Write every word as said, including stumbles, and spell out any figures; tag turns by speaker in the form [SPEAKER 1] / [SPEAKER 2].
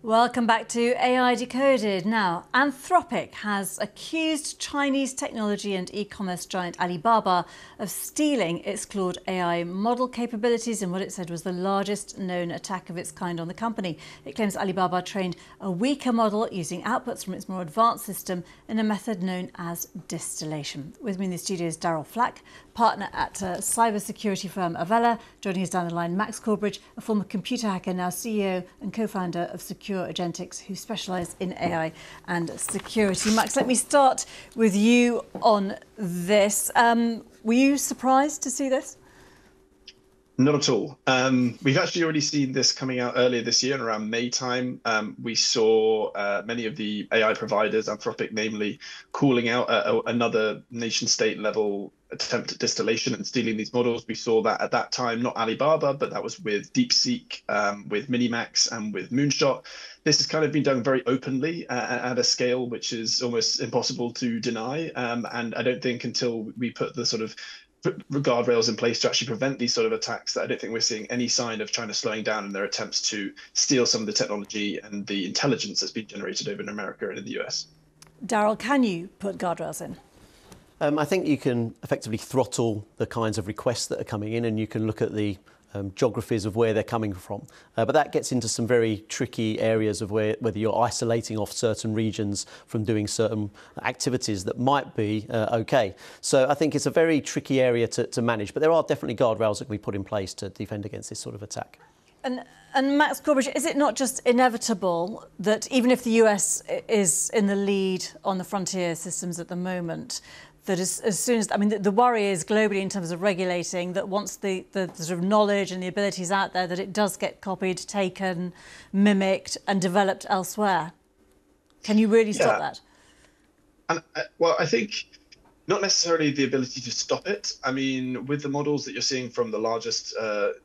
[SPEAKER 1] Welcome back to A I Decoded. Now, Anthropic has accused Chinese technology and e-commerce giant Alibaba of stealing its Claude A I model capabilities in what it said was the largest known attack of its kind on the company. It claims Alibaba trained a weaker model using outputs from its more advanced system in a method known as distillation. With me in the studio is Darryl Flack, partner at uh, cybersecurity firm Avella. Joining us down the line, Max Corbridge, a former computer hacker, now C E O and co-founder of Secure Agentics, who specialise in A I and security. Max, let me start with you on this. Um, were you surprised to see this?
[SPEAKER 2] Not at all. Um, we've actually already seen this coming out earlier this year, and around May time, um, we saw uh, many of the A I providers, Anthropic namely, calling out a, a, another nation-state level attempt at distillation and stealing these models. We saw that at that time, not Alibaba, but that was with DeepSeek, um, with Minimax, and with Moonshot. This has kind of been done very openly uh, at a scale which is almost impossible to deny. Um, and I don't think until we put the sort of guardrails in place to actually prevent these sort of attacks that I don't think we're seeing any sign of China slowing down in their attempts to steal some of the technology and the intelligence that's been generated over in America and in the U S.
[SPEAKER 1] Darryl, can you put guardrails in?
[SPEAKER 3] Um, I think you can effectively throttle the kinds of requests that are coming in, and you can look at the um, geographies of where they're coming from. Uh, but that gets into some very tricky areas of where, whether you're isolating off certain regions from doing certain activities that might be uh, okay. So I think it's a very tricky area to, to manage, but there are definitely guardrails that can be put in place to defend against this sort of attack.
[SPEAKER 1] And, and Max Corbridge, is it not just inevitable that even if the U S is in the lead on the frontier systems at the moment, that as, as soon as, I mean, the, the worry is globally in terms of regulating that once the, the, the sort of knowledge and the abilities out there, that it does get copied, taken, mimicked and developed elsewhere. Can you really stop
[SPEAKER 2] Yeah.
[SPEAKER 1] that?
[SPEAKER 2] And uh, well, I think not necessarily the ability to stop it. I mean, with the models that you're seeing from the largest uh,